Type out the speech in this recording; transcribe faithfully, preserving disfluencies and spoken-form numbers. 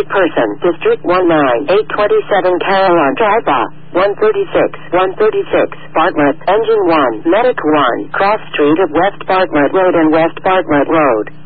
Missing person. District one nine eight two seven Carolina Drive. one thirty-six, one thirty-six, Bartlett, Engine one, Medic one, Cross Street of West Bartlett Road and West Bartlett Road.